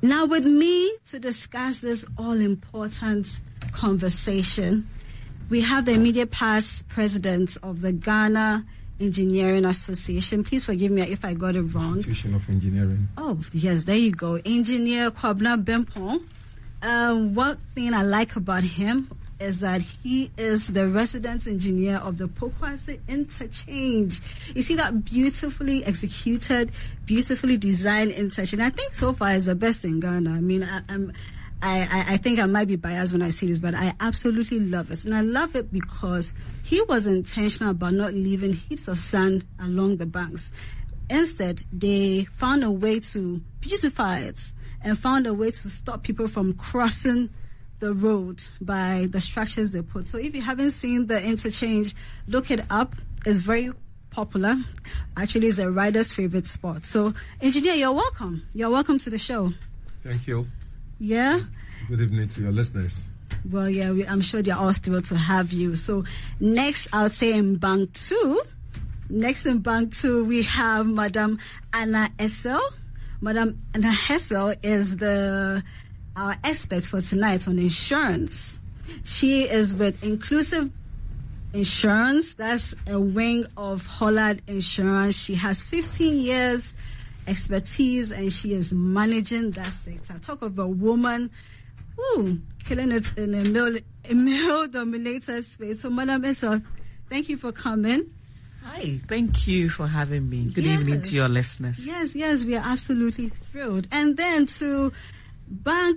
Now with me to discuss this all-important conversation, we have the immediate past president of the Ghana Engineering Association. Please forgive me if I got it wrong. Institution of Engineering. Oh, yes, there you go. Engineer Kwabena Bempong. One thing I like about him is that he is the resident engineer of the Pokwase Interchange. You see that beautifully executed, beautifully designed interchange. I think so far is the best in Ghana. I mean, I think I might be biased when I see this, but I absolutely love it. And I love it because he was intentional about not leaving heaps of sand along the banks. Instead, they found a way to beautify it and found a way to stop people from crossing the road by the structures they put. So if you haven't seen the interchange, look it up. It's very popular. Actually, it's a rider's favorite spot. So, engineer, you're welcome. You're welcome to the show. Thank you. Yeah? Good evening to your listeners. Well, yeah, I'm sure they're all thrilled to have you. So, next, I'll say in Bank 2. Next in Bank 2, we have Madam Anna Hessel. Madam Anna Hessel is our expert for tonight on insurance. She is with Inclusive Insurance. That's a wing of Hollard Insurance. She has 15 years expertise and she is managing that sector. Talk of a woman killing it in a male-dominated space. So, Madam Hessel, thank you for coming. Hi, thank you for having me. Good evening to your listeners. Yes, we are absolutely thrilled. And then to Bank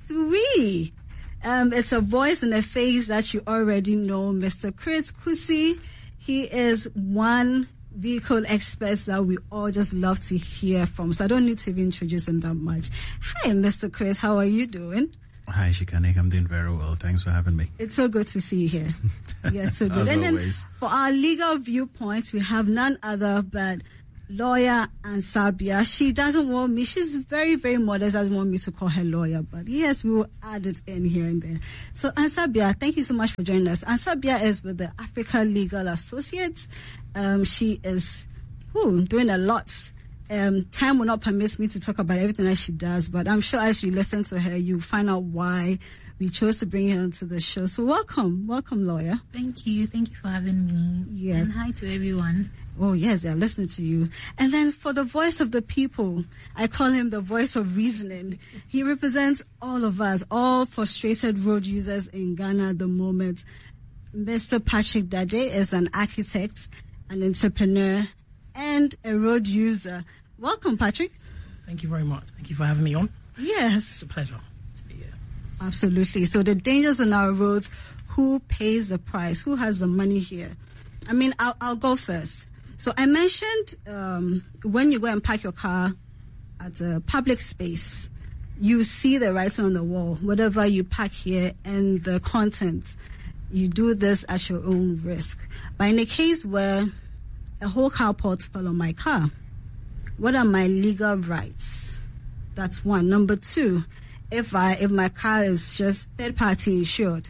3, it's a voice and a face that you already know, Mr. Chris Kusi. He is one vehicle expert that we all just love to hear from, so I don't need to even introduce him that much. Hi, Mr. Chris, how are you doing? Hi, Shikanik. I'm doing very well. Thanks for having me. It's so good to see you here. Yeah, it's so good. As and always. Then for our legal viewpoint, we have none other but lawyer Ansabia. She doesn't want me. She's very, very modest. Doesn't want me to call her lawyer, but yes, we will add it in here and there. So Ansabia, thank you so much for joining us. Ansabia is with the Africa Legal Associates. She is doing a lot. Time will not permit me to talk about everything that she does, but I'm sure as you listen to her, you find out why we chose to bring her onto the show. So welcome, lawyer. Thank you for having me. Yes. And hi to everyone. Oh yes, they're listening to you. And then for the voice of the people, I call him the voice of reasoning. He represents all of us, all frustrated road users in Ghana at the moment. Mr. Patrick Dade is an architect, an entrepreneur, and a road user. Welcome, Patrick. Thank you very much. Thank you for having me on. Yes. It's a pleasure to be here. Absolutely. So the dangers on our roads, who pays the price? Who has the money here? I mean, I'll go first. So I mentioned when you go and park your car at a public space, you see the writing on the wall, whatever you park here and the contents. You do this at your own risk. But in a case where a whole carport fell on my car, what are my legal rights? That's one. Number two, if my car is just third-party insured,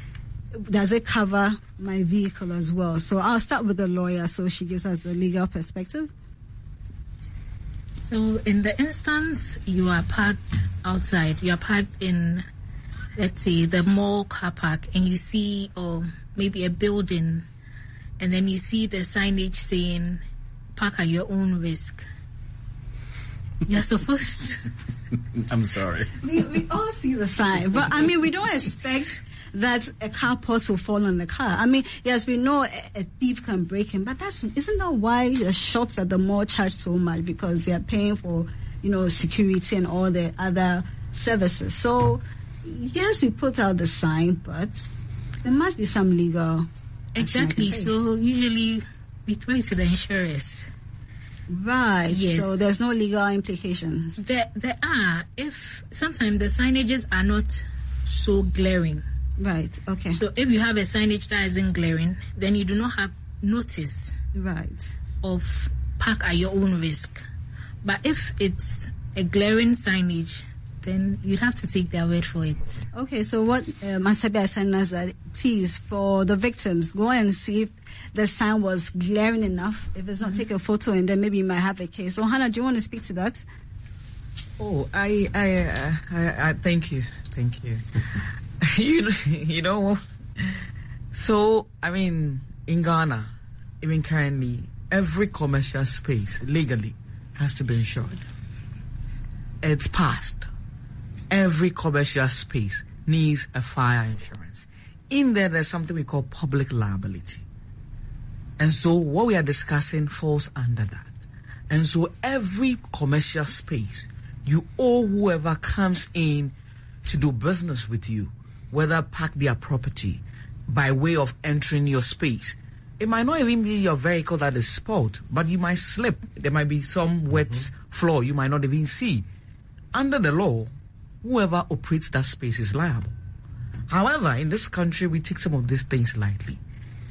does it cover my vehicle as well? So I'll start with the lawyer so she gives us the legal perspective. So in the instance you are parked outside, you are parked in, let's say, the mall car park, and you see maybe a building, and then you see the signage saying park at your own risk. You're supposed to. I'm sorry. We all see the sign, but I mean, we don't expect that a carport will fall on the car. I mean, yes, we know a thief can break in, but isn't that why the shops at the mall charge so much? Because they are paying for, security and all the other services. So, yes, we put out the sign, but there must be some legal. Exactly. So usually we throw it to the insurers. Right. Yes. So there's no legal implications. There are, if sometimes the signages are not so glaring. Right. Okay. So if you have a signage that isn't glaring, then you do not have notice. Right. Of park at your own risk. But if it's a glaring signage, then you'd have to take their word for it. Okay, so what Ansabia is saying is that, please, for the victims, go and see if the sign was glaring enough. If it's not, take a photo and then maybe you might have a case. So, Hannah, do you want to speak to that? Oh, I thank you. you know, so, I mean, in Ghana, even currently, every commercial space legally has to be insured. It's passed. Every commercial space needs a fire insurance. In there, there's something we call public liability. And so what we are discussing falls under that. And so every commercial space, you owe whoever comes in to do business with you, whether park their property by way of entering your space. It might not even be your vehicle that is spoiled, but you might slip. There might be some wet floor you might not even see. Under the law, whoever operates that space is liable. However, in this country, we take some of these things lightly.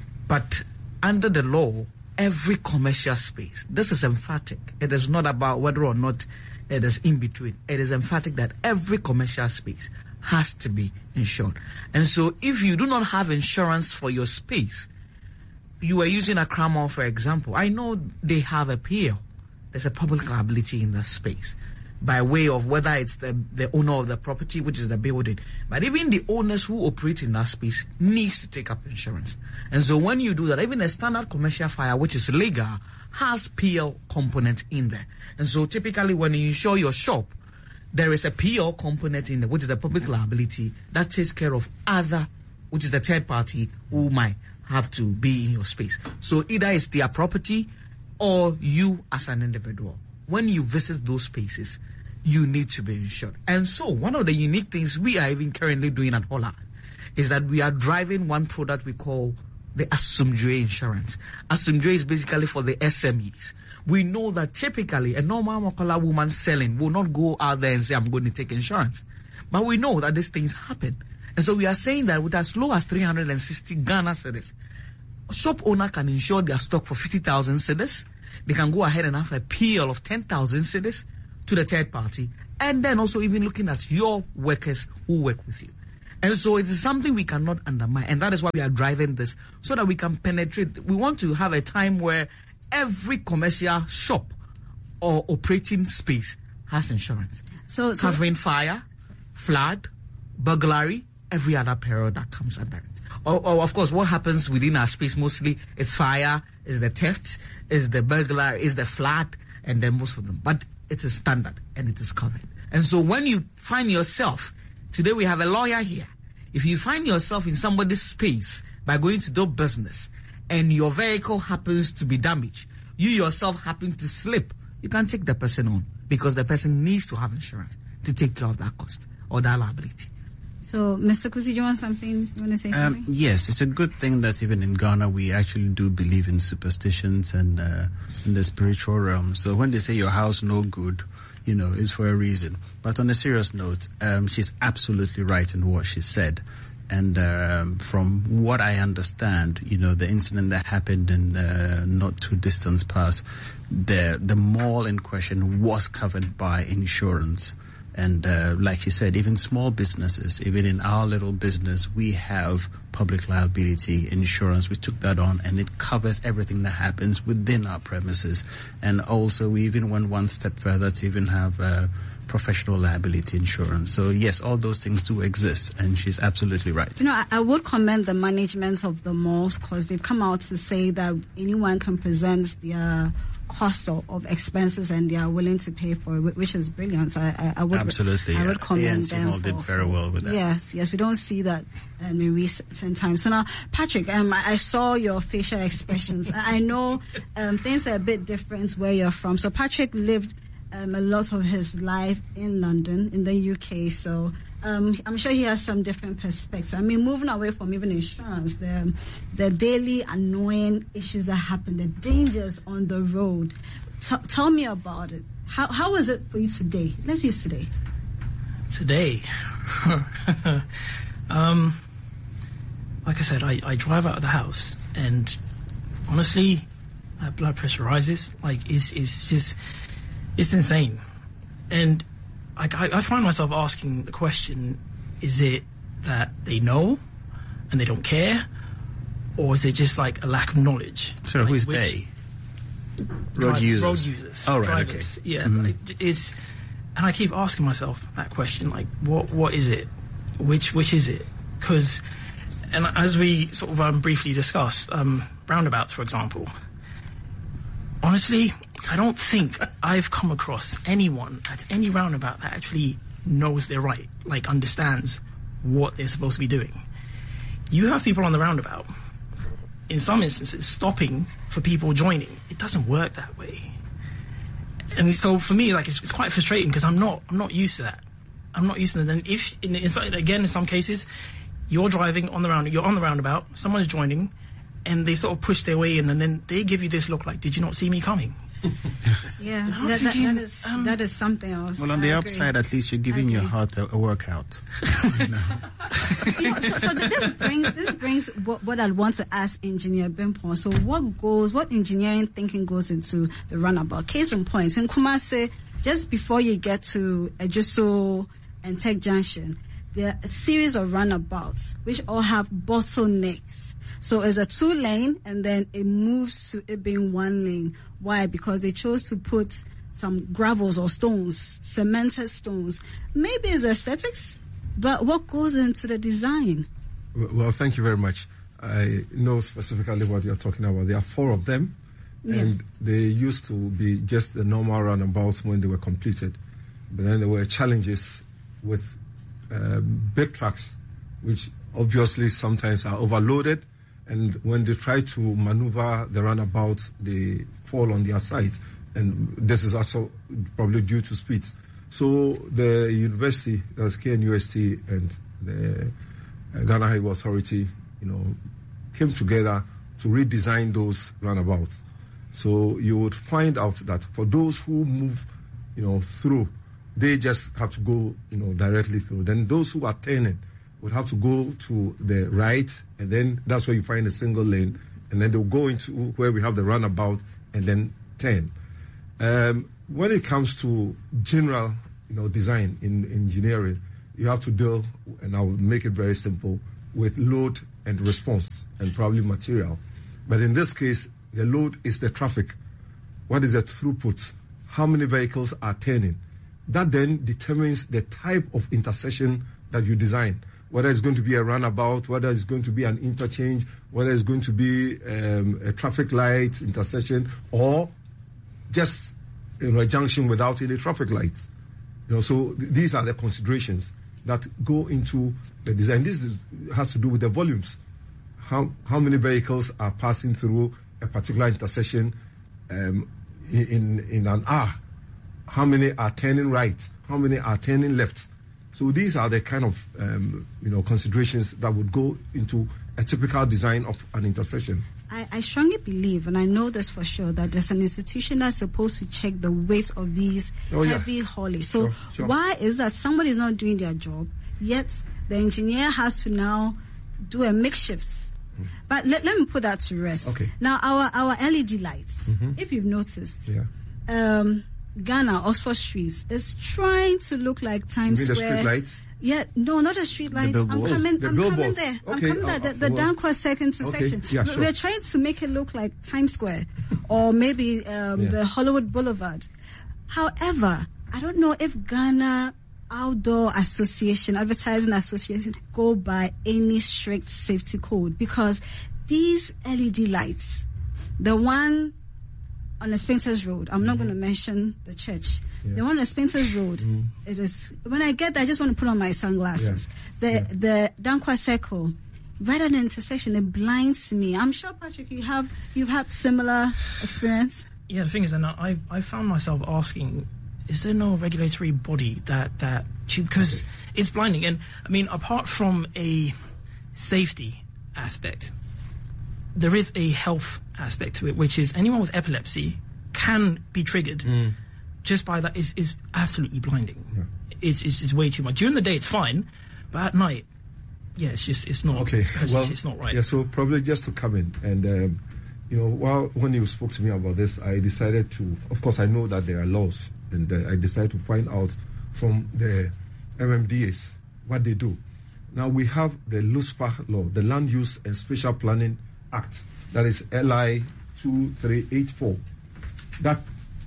But under the law, every commercial space, this is emphatic. It is not about whether or not it is in between. It is emphatic that every commercial space has to be insured. And so if you do not have insurance for your space, you were using Accra Mall, for example. I know they have a PL. There's a public liability in that space by way of whether it's the owner of the property, which is the building. But even the owners who operate in that space needs to take up insurance. And so when you do that, even a standard commercial fire, which is legal, has PL component in there. And so typically when you insure your shop, there is a PL component in there, which is the public liability that takes care of other, which is the third party who might have to be in your space. So either it's their property or you as an individual. When you visit those spaces, you need to be insured. And so one of the unique things we are even currently doing at Hollard is that we are driving one product we call the Asumdue insurance. Asumdue is basically for the SMEs. We know that typically a normal Makola woman selling will not go out there and say, I'm going to take insurance. But we know that these things happen. And so we are saying that with as low as 360 Ghana cedis, shop owner can insure their stock for 50,000 cedis. They can go ahead and have a PL of 10,000 cedis to the third party, and then also even looking at your workers who work with you. And so it is something we cannot undermine, and that is why we are driving this, so that we can penetrate. We want to have a time where every commercial shop or operating space has insurance. So covering fire, flood, burglary, every other peril that comes under it. Or of course, what happens within our space mostly, it's fire, is the theft, is the burglar, is the flood, and then most of them. But it's a standard, and it is covered. And so when you find yourself, today we have a lawyer here, if you find yourself in somebody's space by going to do business, and your vehicle happens to be damaged, you yourself happen to slip, you can take the person on, because the person needs to have insurance to take care of that cost or that liability. So, Mr. Kusi, do you want something? You want to say something? Yes, it's a good thing that even in Ghana we actually do believe in superstitions and in the spiritual realm. So when they say your house no good, you know, it's for a reason. But on a serious note, she's absolutely right in what she said. And from what I understand, you know, the incident that happened in the not too distant past, the mall in question was covered by insurance. And like she said, even small businesses, even in our little business, we have public liability insurance. We took that on, and it covers everything that happens within our premises. And also, we even went one step further to even have professional liability insurance. So yes, all those things do exist, and she's absolutely right. You know, I would commend the management of the malls, because they've come out to say that anyone can present their cost of expenses and they are willing to pay for it, which is brilliant. So I would absolutely. I would commend them. Mall did very well with that. Yes, we don't see that in recent times. So now, Patrick, I saw your facial expressions. I know things are a bit different where you're from. So Patrick lived a lot of his life in London, in the UK. So I'm sure he has some different perspectives. I mean, moving away from even insurance, the daily annoying issues that happen, the dangers on the road. Tell me about it. How is it for you today? Let's use today. Today, like I said, I drive out of the house, and honestly, my blood pressure rises. Like it's insane, and I find myself asking the question: is it that they know and they don't care, or is it just like a lack of knowledge? So who's they? Road users. Road users. Oh, right, drivers. okay. Yeah, Mm-hmm. And I keep asking myself that question, like, what is it? Which is it? Because, and as we sort of briefly discussed, roundabouts, for example, honestly, I don't think I've come across anyone at any roundabout that actually knows they're right, like understands what they're supposed to be doing. You have people on the roundabout, in some instances, stopping for people joining. It doesn't work that way. And so for me, like, it's quite frustrating because I'm not used to that. I'm not used to that. And if, in some cases, you're driving on the roundabout, someone's joining, and they sort of push their way in, and then they give you this look like, did you not see me coming? Yeah, that is something else. Well, on the upside, at least you're giving your heart a workout. So this brings what I want to ask Engineer Bimpon. So what engineering thinking goes into the runabout? Case in point, in Kumasi, just before you get to Ejuso and Tech Junction, there are a series of runabouts which all have bottlenecks. So it's a 2-lane, and then it moves to it being 1 lane. Why? Because they chose to put some gravels or stones, cemented stones. Maybe it's aesthetics, but what goes into the design? Well, thank you very much. I know specifically what you're talking about. There are 4 of them, and they used to be just the normal roundabouts when they were completed. But then there were challenges with big trucks, which obviously sometimes are overloaded. And when they try to maneuver the runabout, they fall on their sides. And this is also probably due to speeds. So the university, that's KNUST, and the Ghana Highway Authority, came together to redesign those runabouts. So you would find out that for those who move, through, they just have to go, directly through. Then those who are turning would have to go to the right, and then that's where you find a single lane, and then they'll go into where we have the runabout and then turn. When it comes to general, design in engineering, you have to deal, and I'll make it very simple, with load and response and probably material. But in this case, the load is the traffic. What is the throughput? How many vehicles are turning? That then determines the type of intersection that you design. Whether it's going to be a runabout, whether it's going to be an interchange, whether it's going to be a traffic light intersection, or just a junction without any traffic lights. So these are the considerations that go into the design. This has to do with the volumes. How many vehicles are passing through a particular intersection in an hour? How many are turning right? How many are turning left? So these are the kind of considerations that would go into a typical design of an intersection. I strongly believe, and I know this for sure, that there's an institution that's supposed to check the weight of these heavy haulage. So sure. Why is that somebody is not doing their job, yet the engineer has to now do a makeshift? But let me put that to rest. Okay. Now, our LED lights, if you've noticed, Ghana, Oxford Streets is trying to look like Times Square. You mean the street lights? Yeah, no, not the street lights. I'm coming there. Okay. I'm coming there. The Danquah second intersection. Okay. Yeah, sure. We're trying to make it look like Times Square or maybe the Hollywood Boulevard. However, I don't know if Ghana Outdoor Association, Advertising Association, go by any strict safety code, because these LED lights, the one on the Spencer's Road, I'm not going to mention the church. The one on the Spencer's Road, it is, when I get there, I just want to put on my sunglasses. The Danquah Circle, right at the intersection, it blinds me. I'm sure, Patrick, you've had similar experience. Yeah, the thing is, and I found myself asking, is there no regulatory body that because it's blinding? And I mean, apart from a safety aspect, there is a health aspect to it, which is anyone with epilepsy can be triggered just by that. Is absolutely blinding. It's way too much. During the day it's fine, but at night, it's not. Okay, it's not right. Yeah, so probably just to come in and when you spoke to me about this, I decided to. Of course, I know that there are laws, and I decided to find out from the MMDAs what they do. Now we have the LUSPA law, the Land Use and Spatial Planning Act, that is LI 2384. That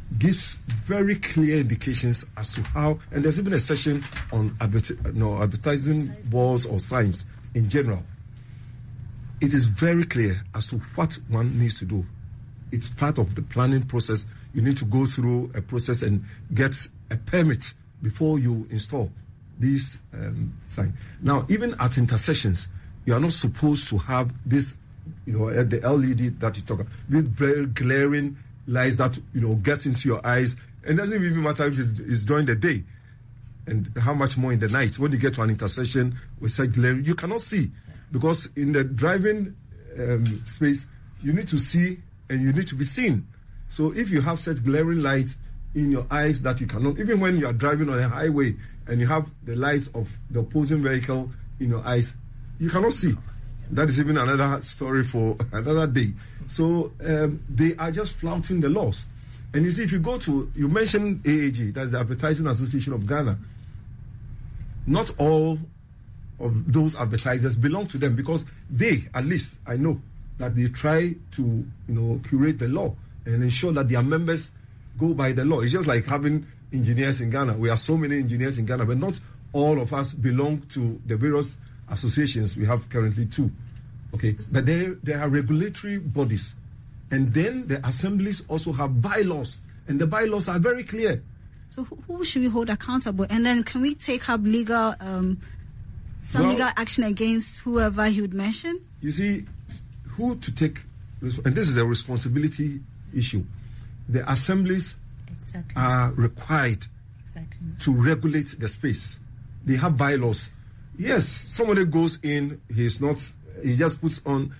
gives very clear indications as to how, and there's even a section on advertising walls or signs in general. It is very clear as to what one needs to do. It's part of the planning process. You need to go through a process and get a permit before you install these signs. Now, even at intersections, you are not supposed to have this, the LED that you talk about, these very glaring lights that, gets into your eyes. And it doesn't even matter if it's during the day and how much more in the night. When you get to an intersection with such glaring, you cannot see. Because in the driving space, you need to see and you need to be seen. So if you have such glaring lights in your eyes that you cannot, even when you are driving on a highway and you have the lights of the opposing vehicle in your eyes, you cannot see. That is even another story for another day. So they are just flouting the laws. And you see, if you go to, you mentioned AAG, that's the Advertising Association of Ghana. Not all of those advertisers belong to them, because they, at least I know, that they try to curate the law and ensure that their members go by the law. It's just like having engineers in Ghana. We have so many engineers in Ghana, but not all of us belong to the various associations. We have currently 2. Okay, but there are regulatory bodies, and then the assemblies also have bylaws, and the bylaws are very clear. So who should we hold accountable? And then can we take up legal legal action against whoever he would mention? You see, who to take, and this is a responsibility issue. The assemblies are required to regulate the space. They have bylaws. Yes, somebody goes in, he just puts in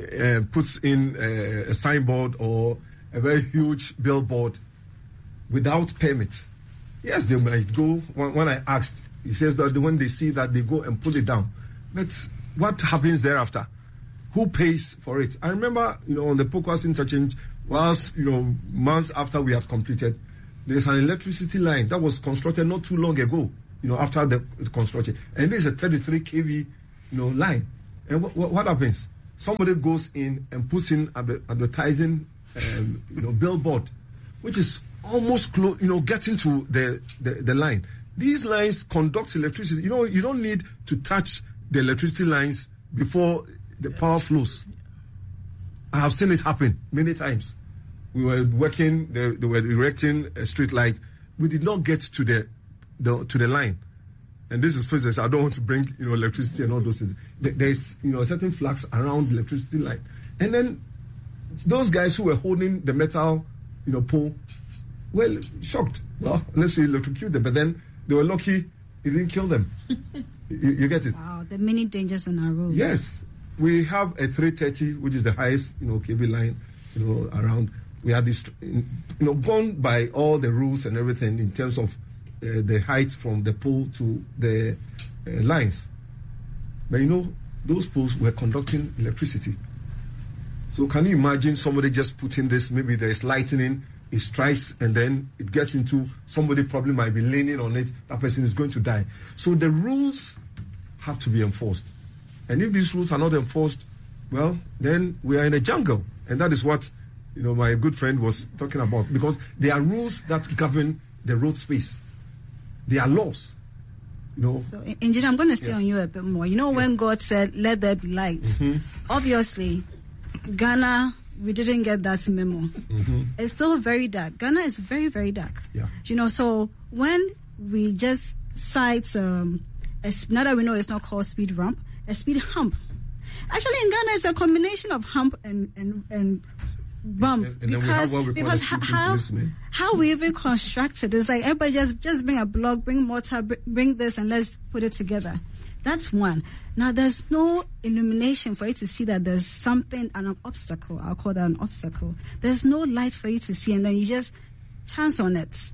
a signboard or a very huge billboard without permit. Yes, they might go. When I asked, he says that when they see that, they go and pull it down. But what happens thereafter? Who pays for it? I remember, on the Pokwase interchange, whilst, months after we had completed, there's an electricity line that was constructed not too long ago, after the construction. And this is a 33 kV, line. And what happens? Somebody goes in and puts in advertising, billboard, which is almost close, getting to the line. These lines conduct electricity. You don't need to touch the electricity lines before the power flows. I have seen it happen many times. We were working, they were erecting a street light. We did not get to the line. And this is physics. I don't want to bring, electricity and all those things. There's, certain flags around the electricity line. And then those guys who were holding the metal, pole, well, shocked. Well, let's say electrocute them. But then they were lucky it didn't kill them. you get it? Wow, there are many dangers on our roads. Yes. We have a 330, which is the highest, KB line, around. We had this, gone by all the rules and everything in terms of the height from the pole to the lines. But those poles were conducting electricity. So can you imagine somebody just putting this, maybe there's lightning, it strikes, and then it gets into, somebody probably might be leaning on it, that person is going to die. So the rules have to be enforced. And if these rules are not enforced, well, then we are in a jungle. And that is what, my good friend was talking about. Because there are rules that govern the road space. There are laws. So, Engineer, I'm going to stay on you a bit more. When God said, let there be light, obviously, Ghana, we didn't get that memo. It's still very dark. Ghana is very, very dark. Yeah. So when we just cite, now that we know it's not called speed ramp, a speed hump. Actually, in Ghana, it's a combination of hump and bump. Because how we even constructed, it's like everybody just bring a block, bring mortar, bring this, and let's put it together. That's one. Now, there's no illumination for you to see that there's something, an obstacle. I'll call that an obstacle. There's no light for you to see, and then you just chance on it.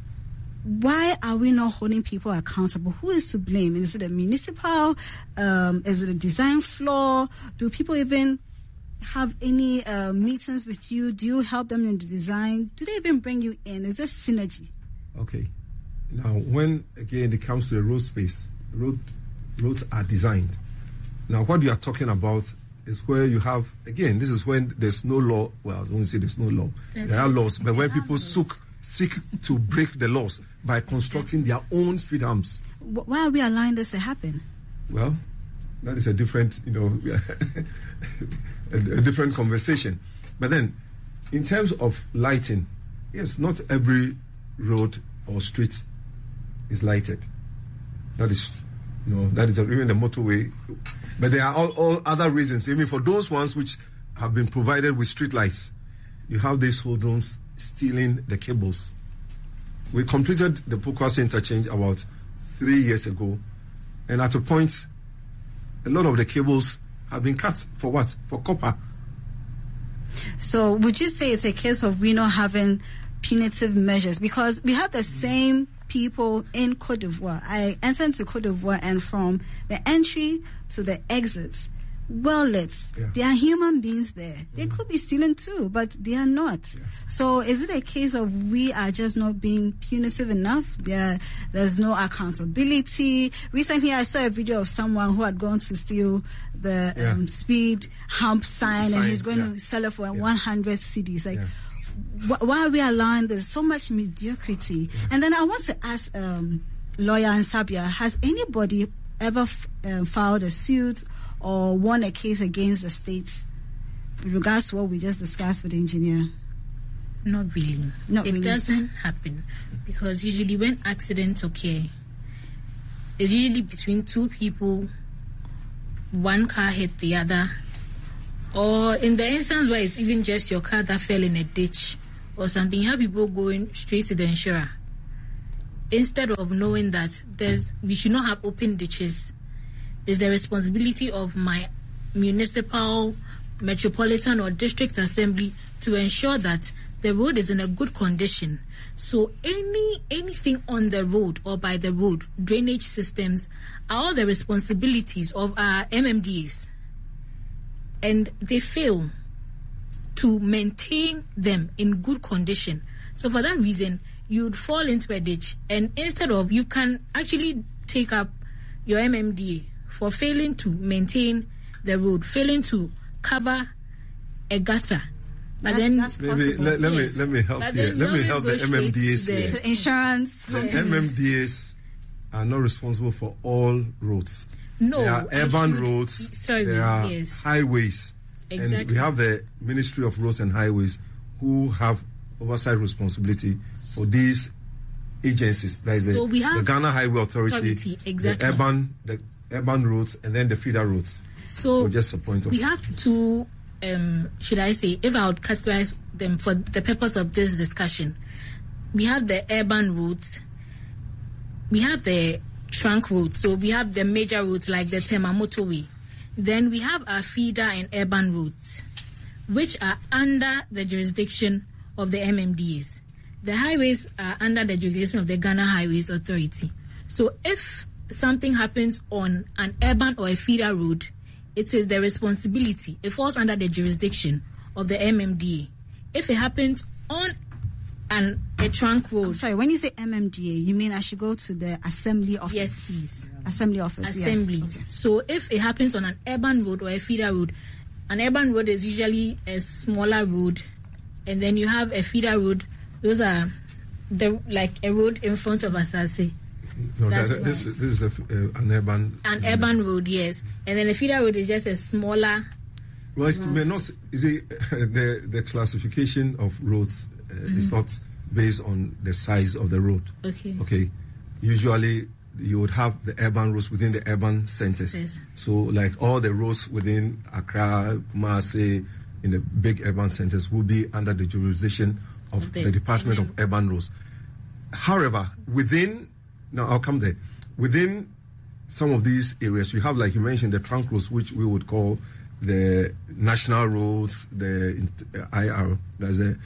Why are we not holding people accountable? Who is to blame? Is it the municipal? Is it the design flaw? Do people even have any meetings with you? Do you help them in the design? Do they even bring you in? Is there synergy? Okay. Now, when, again, it comes to the road space, roads are designed. Now, what you are talking about is where you have, again, this is when there's no law. Well, I won't say there's no law. There are laws. But when people soak seek to break the laws by constructing their own speed humps. Why are we allowing this to happen? Well, that is a different, a different conversation. But then, in terms of lighting, yes, not every road or street is lighted. That is, that is even the motorway. But there are all other reasons. Even for those ones which have been provided with street lights, you have these hoodlums stealing the cables. We completed the Pokwase interchange about 3 years ago, and at a point, a lot of the cables have been cut. For what? For copper. So would you say it's a case of we not having punitive measures? Because we have the same people in Cote d'Ivoire. I entered into Cote d'Ivoire, and from the entry to the exits, well lit. Yeah. There are human beings there. They could be stealing too, but they are not. Yeah. So is it a case of we are just not being punitive enough? There's no accountability. Recently, I saw a video of someone who had gone to steal the speed hump sign, and he's going to sell it for 100 cedis. Like, why are we allowing this? So much mediocrity. Yeah. And then I want to ask lawyer Nsabia, has anybody ever filed a suit or won a case against the state with regards to what we just discussed with the engineer? Not really. It doesn't happen, because usually when accidents occur, it's usually between two people, one car hit the other, or in the instance where it's even just your car that fell in a ditch or something, you have people going straight to the insurer. Instead of knowing that we should not have open ditches, it's the responsibility of my municipal, metropolitan or district assembly to ensure that the road is in a good condition. So anything on the road or by the road, drainage systems, are all the responsibilities of our MMDAs. And they fail to maintain them in good condition. So for that reason, you'd fall into a ditch, and instead of, you can actually take up your MMDA for failing to maintain the road, failing to cover a gutter. But that's possible. Let me help here. Let me help the MMDAs here. So insurance. The MMDAs are not responsible for all roads. No, there are urban roads. There are highways. Exactly. And we have the Ministry of Roads and Highways who have oversight responsibility for these agencies. That is the Ghana Highway Authority, exactly. the urban roads, and then the feeder roads. So just a point of... We have two, should I say, if I would categorize them for the purpose of this discussion, we have the urban roads, we have the trunk roads, so we have the major roads like the Tema motorway. Then we have our feeder and urban roads, which are under the jurisdiction of the MMDAs. The highways are under the jurisdiction of the Ghana Highways Authority. So if something happens on an urban or a feeder road, it is the responsibility. It falls under the jurisdiction of the MMDA. If it happens on a trunk road... I'm sorry, when you say MMDA, you mean I should go to the assembly office? Yes, please. Assembly office, Assembly. Yes. Okay. So if it happens on an urban road or a feeder road, an urban road is usually a smaller road, and then you have a feeder road. Those are like a road in front of Asase. No, this is an urban... urban road, yes. And then a feeder road is just a smaller... Well, it may not... You see, the classification of roads is not based on the size of the road. Okay. Usually, you would have the urban roads within the urban centers. Yes. So, like all the roads within Accra, Kumasi, in the big urban centers will be under the jurisdiction of the Department of Urban Roads. However, I'll come there. Within some of these areas, you have, like you mentioned, the trunk roads, which we would call the national roads, the IR, that's the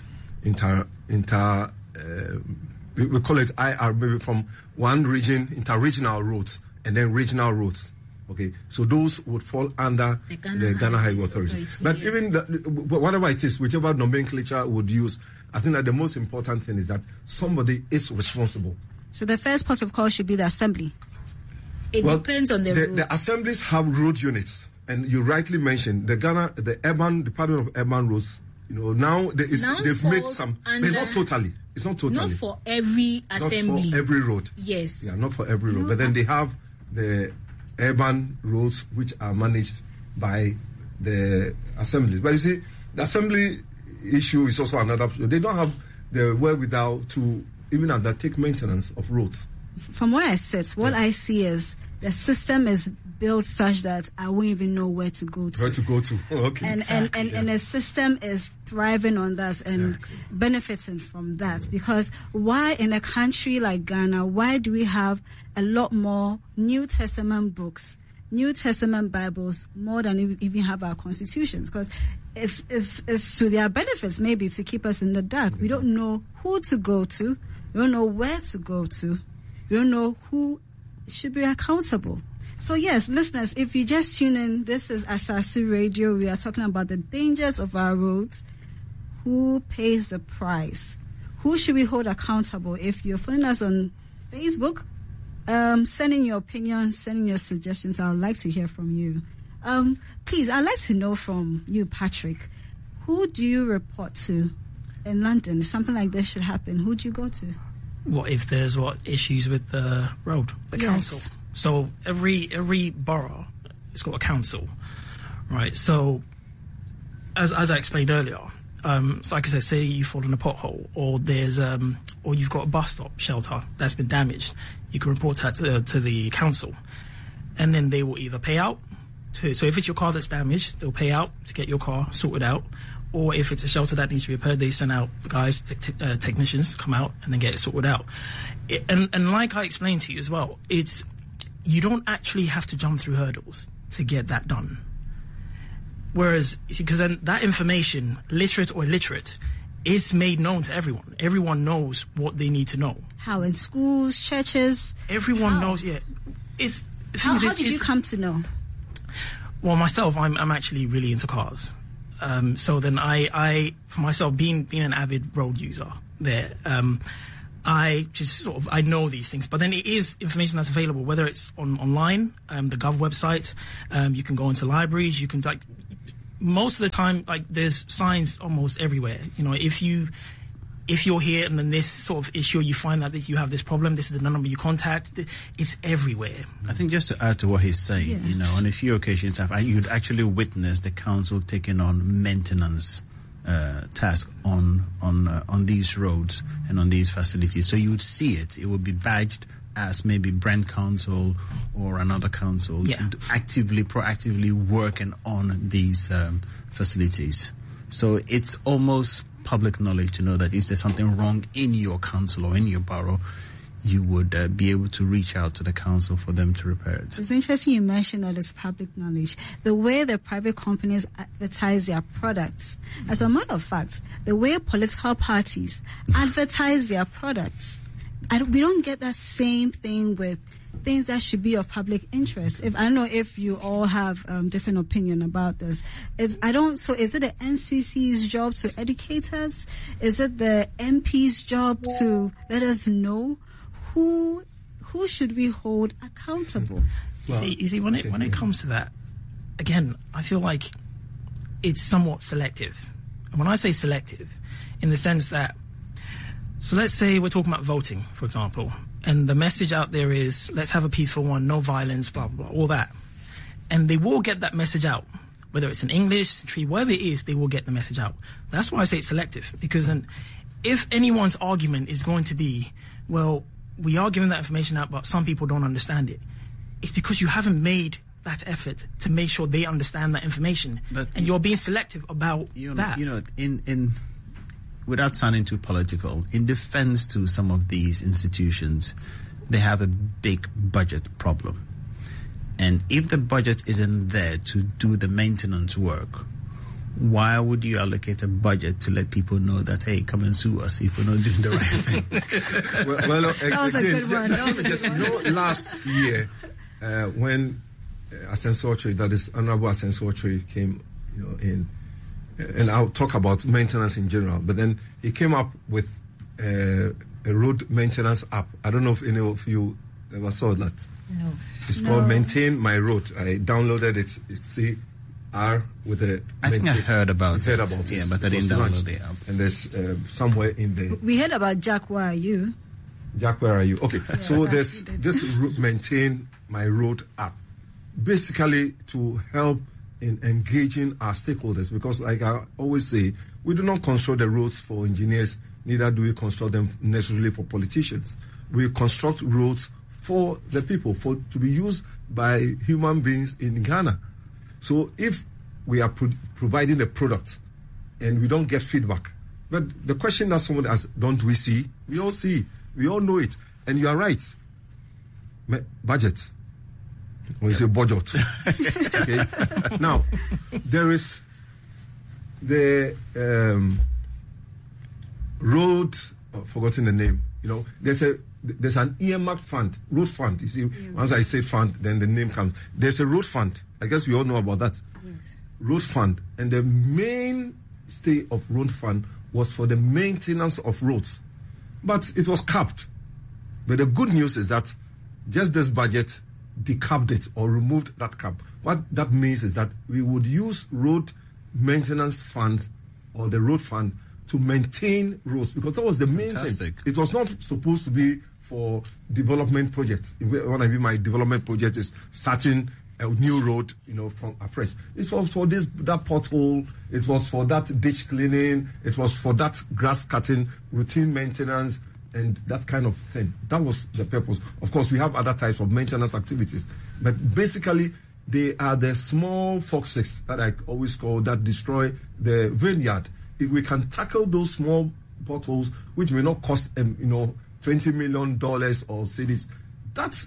we call it IR, maybe from one region, interregional roads, and then regional roads. Okay, so those would fall under the Ghana Highway Authority. But even whatever it is, whichever nomenclature would use, I think that the most important thing is that somebody is responsible. So the first port of call should be the assembly. It depends on the road. The assemblies have road units, and you rightly mentioned the Department of Urban Roads. Now they've made some, but it's not totally. It's not totally. Not for every assembly. Not for every road. Yes. Yeah, not for every road. But then they have the urban roads which are managed by the assemblies. But you see, the assembly issue is also another. They don't have the wherewithal to even undertake maintenance of roads. From where I sit, what I see is the system is built such that I won't even know where to go to. Where to go to? Okay. And the system is thriving on that and benefiting from that. Because why in a country like Ghana, why do we have a lot more New Testament books, New Testament Bibles, more than we even have our constitutions? Because it's to their benefits, maybe, to keep us in the dark. We don't know who to go to. We don't know where to go to. We don't know who should be accountable. So yes, listeners, if you just tune in, this is Asase Radio. We are talking about the dangers of our roads. Who pays the price? Who should we hold accountable? If you're following us on Facebook, send in your opinions, send in your suggestions. I would like to hear from you. Please, I'd like to know from you, Patrick, who do you report to in London? Something like this should happen. Who do you go to? What if there's issues with the road, the council? So every borough has got a council, right? So as I explained earlier, so like I said, say you fall in a pothole, or there's or you've got a bus stop shelter that's been damaged, you can report that to the council, and then they will either pay out. So if it's your car that's damaged, they'll pay out to get your car sorted out. Or if it's a shelter that needs to be repaired, they send out the guys, technicians, come out and then get it sorted out. And like I explained to you as well, you don't actually have to jump through hurdles to get that done. Whereas, you see, because then that information, literate or illiterate, is made known to everyone. Everyone knows what they need to know. How? In schools, churches? Everyone knows, yeah. How did you come to know? Well, myself, I'm actually really into cars. So then I for myself, being an avid road user there, I just I know these things. But then it is information that's available, whether it's online, the Gov website, you can go into libraries, you can, most of the time, there's signs almost everywhere. You know, if you're here and then this sort of issue, you find out that you have this problem, this is the number you contact, it's everywhere. I think just to add to what he's saying, you know, on a few occasions, you'd actually witness the council taking on maintenance task on these roads and on these facilities. So you would see it. It would be badged as maybe Brent Council or another council proactively working on these facilities. So it's almost public knowledge to know that if there's something wrong in your council or in your borough, you would be able to reach out to the council for them to repair it. It's interesting you mentioned that it's public knowledge. The way the private companies advertise their products, as a matter of fact, the way political parties advertise their products, we don't get that same thing with things that should be of public interest. I don't know if you all have different opinion about this. So is it the NCC's job to educate us? Is it the MP's job to let us know who should we hold accountable? You see, when it comes to that, again, I feel like it's somewhat selective. And when I say selective, in the sense that, so let's say we're talking about voting, for example, and the message out there is, let's have a peaceful one, no violence, blah, blah, blah, all that. And they will get that message out. Whether it's in English, Tree, whatever it is, they will get the message out. That's why I say it's selective. Because then if anyone's argument is going to be, well, we are giving that information out, but some people don't understand it, it's because you haven't made that effort to make sure they understand that information. And you're being selective about that. You know, without sounding too political, in defense to some of these institutions, they have a big budget problem. And if the budget isn't there to do the maintenance work, why would you allocate a budget to let people know that, hey, come and sue us if we're not doing the right thing? That was a good one. Last year, when Asensio Otwe, that is Honorable Asensio Otwe, came in, and I'll talk about maintenance in general, but then he came up with a road maintenance app. I don't know if any of you ever saw that. No. It's called Maintain My Road. I downloaded it. are with the. I think I heard about it. Yeah, but I didn't download the app. And there's somewhere in the. We heard about Jack. Where are you? Jack, where are you? Okay, so there's this Maintain My Road app, basically to help in engaging our stakeholders, because like I always say, we do not construct the roads for engineers, neither do we construct them necessarily for politicians. We construct roads for the people, to be used by human beings in Ghana. So if we are providing a product and we don't get feedback, but the question that someone asks, don't we see? We all see, we all know it, and you are right. Budget. When you say budget. Okay. Now, there is the road, forgotten the name, there's an earmarked fund, road fund. You see, once I say fund, then the name comes. There's a road fund. I guess we all know about that. Yes. Road fund. And the mainstay of road fund was for the maintenance of roads. But it was capped. But the good news is that just this budget decapped it or removed that cap. What that means is that we would use road maintenance fund or the road fund to maintain roads, because that was the main thing. It was not supposed to be for development projects. When I mean my development project is starting a new road, from afresh. It was for that pothole. It was for that ditch cleaning. It was for that grass cutting, routine maintenance, and that kind of thing. That was the purpose. Of course, we have other types of maintenance activities, but basically, they are the small foxes that I always call that destroy the vineyard. If we can tackle those small potholes, which may not cost $20 million or cities, that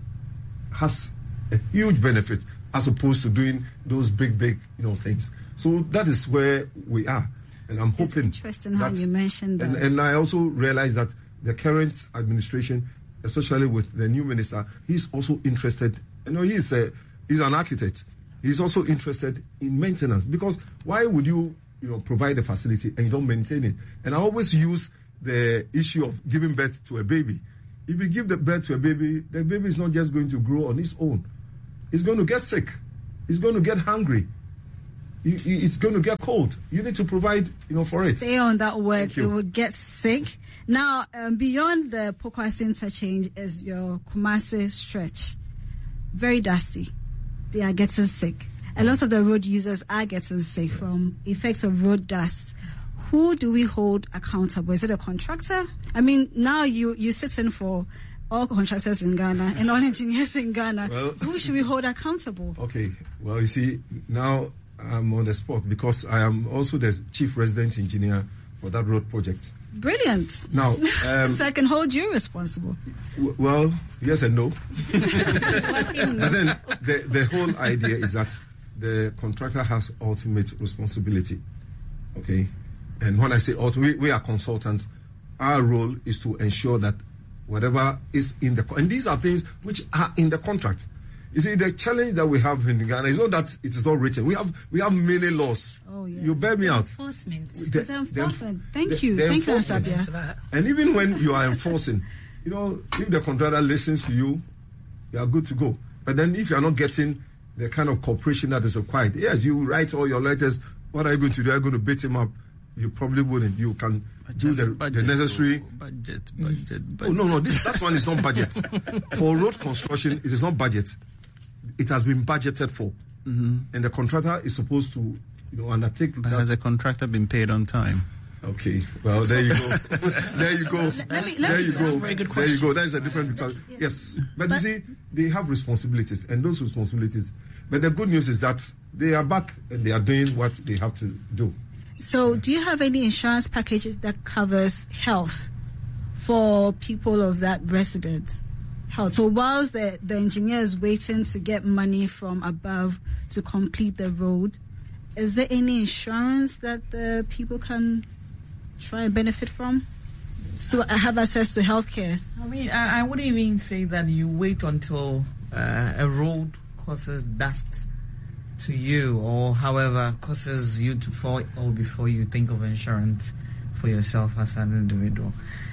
has a huge benefit as opposed to doing those big things. So that is where we are, and I'm hoping. It's interesting how you mentioned that. And I also realize that the current administration, especially with the new minister, he's also interested. He's an architect. He's also interested in maintenance, because why would you provide a facility and you don't maintain it? And I always use the issue of giving birth to a baby. If you give the birth to a baby, the baby is not just going to grow on its own. It's going to get sick. It's going to get hungry. It's going to get cold. You need to provide, for it. Stay on that word. It will get sick. Now, beyond the Pokwase interchange is your Kumasi stretch. Very dusty. They are getting sick. A lot of the road users are getting sick from effects of road dust. Who do we hold accountable? Is it a contractor? I mean, now you sit in for all contractors in Ghana and all engineers in Ghana. Well, who should we hold accountable? Okay. Well, you see, now I'm on the spot because I am also the chief resident engineer for that road project. Brilliant. Now, so I can hold you responsible. Well, yes and no. But then the whole idea is that the contractor has ultimate responsibility. Okay? And when I say ultimate, we are consultants. Our role is to ensure that whatever is in and these are things which are in the contract. You see, the challenge that we have in Ghana is not that it is not written. We have many laws. Oh, yes. You bear me out. Enforcement. The enforcement. Thank you, Sabia. And even when you are enforcing, if the contractor listens to you, you are good to go. But then if you are not getting the kind of cooperation that is required, yes, you write all your letters. What are you going to do? Are you going to beat him up? You probably wouldn't. You can do the necessary budget. Oh no, that one is not budget. For road construction, it is not budget. It has been budgeted for, and the contractor is supposed to, undertake. But has the contractor been paid on time? Okay, well there you go. There you go. There you go. Very good there you question. go. That is a different. Yes, but you see, they have responsibilities, and those responsibilities. But the good news is that they are back and they are doing what they have to do. So, do you have any insurance packages that covers health for people of that residence? Health. So, whilst the engineer is waiting to get money from above to complete the road, is there any insurance that the people can try and benefit from? So, I have access to healthcare. I mean, I wouldn't even say that you wait until a road causes dust to you, or however causes you to fall ill before you think of insurance for yourself as an individual.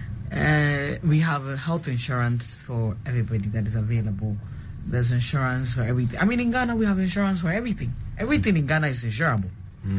We have a health insurance for everybody that is available. There's insurance for everything. I mean, in Ghana we have insurance for everything. Everything in Ghana is insurable.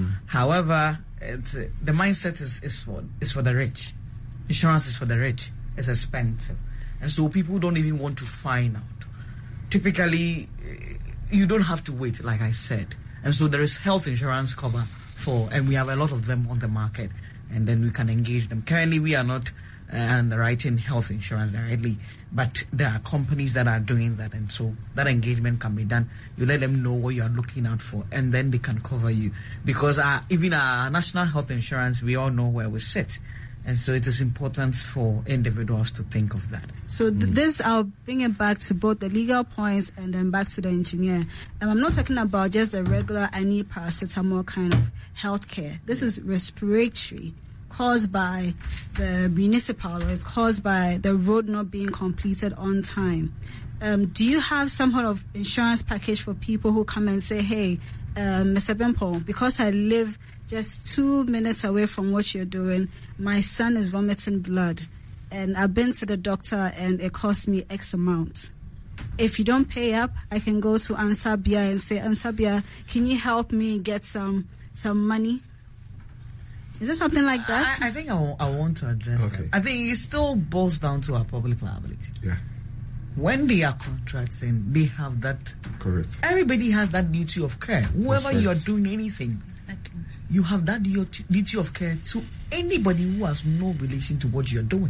However, the mindset is for the rich. Insurance is for the rich. It's expensive. And so people don't even want to find out. Typically, you don't have to wait, like I said. And so there is health insurance cover and we have a lot of them on the market, and then we can engage them. Currently, we are not underwriting health insurance directly, but there are companies that are doing that, and so that engagement can be done. You let them know what you are looking out for, and then they can cover you. Because even our national health insurance, we all know where we sit. And so it is important for individuals to think of that. So this, I'll bring it back to both the legal points and then back to the engineer. I'm not talking about just the regular, I need paracetamol kind of healthcare. This is respiratory, caused by the municipal, or it's caused by the road not being completed on time. Do you have some sort of insurance package for people who come and say, hey, Mr. Bempong, because I live just 2 minutes away from what you're doing, my son is vomiting blood, and I've been to the doctor and it cost me X amount. If you don't pay up, I can go to Ansabia and say, Ansabia, can you help me get some money? Is there something like that? I think I want to address that. I think it still boils down to our public liability. Yeah. When they are contracting, they have that. Correct. Everybody has that duty of care. Whoever you are doing anything, you have that duty of care to anybody who has no relation to what you're doing.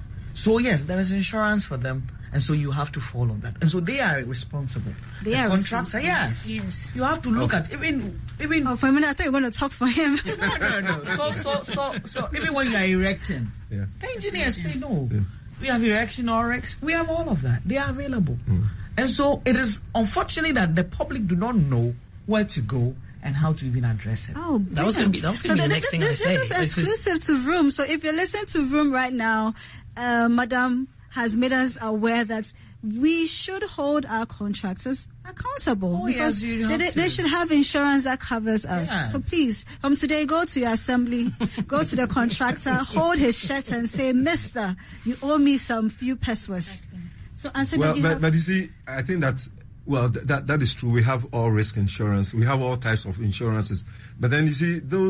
So yes, there is insurance for them, and so you have to follow that. And so they are responsible. They are contractor, yes. You have to look at even. Oh, for a minute, I thought you were going to talk for him. No. So even when you are erecting, engineers they know. Yeah. We have erection OREX. We have all of that. They are available. And so it is unfortunately that the public do not know where to go and how to even address it. Oh, that was going to be the next thing I say. This is exclusive to Vroom. So if you're listening to Vroom right now, Madam has made us aware that we should hold our contractors accountable, because they should have insurance that covers us. Yeah. So please, from today, go to your assembly, go to the contractor, hold his shirt and say, Mister, you owe me some few pesos. So, but you see, I think that is true. We have all risk insurance. We have all types of insurances. But then you see, those